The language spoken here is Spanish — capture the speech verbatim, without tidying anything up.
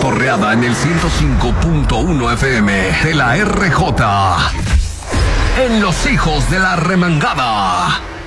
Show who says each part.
Speaker 1: cotorreada en el ciento cinco punto uno F M de la R J. En Los Hijos de la Remangada.